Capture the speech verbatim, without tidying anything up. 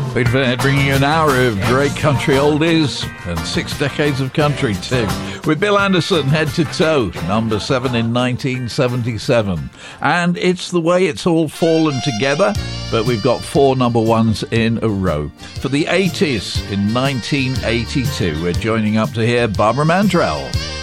Peter Van bringing you an hour of great country oldies and six decades of country too. With Bill Anderson, Head to Toe, number seven in nineteen seventy-seven. And it's the way it's all fallen together, but we've got four number ones in a row. For the eighties, in nineteen eighty-two, we're joining up to hear Barbara Mandrell.